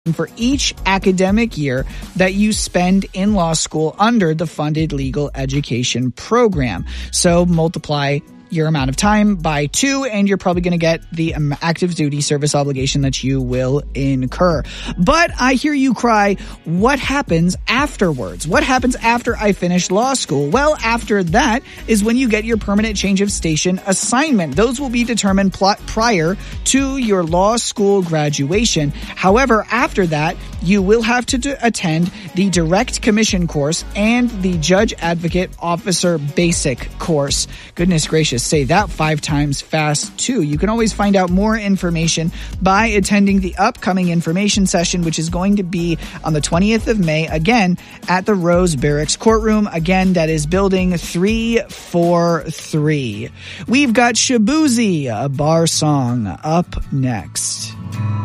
for each academic year that you spend in law school under the funded legal education program. So multiply your amount of time by 2, and you're probably going to get the active duty service obligation that you will incur. But I hear you cry, what happens afterwards? What happens after I finish law school? Well, after that is when you get your permanent change of station assignment. Those will be determined prior to your law school graduation. However, after that, you will have to attend the direct commission course and the judge advocate officer basic course. Goodness gracious. Say that 5 times fast too. You can always find out more information by attending the upcoming information session, which is going to be on the 20th of May, again, at the Rose Barracks Courtroom. Again, that is building 343. We've got Shaboozey, a bar song, up next.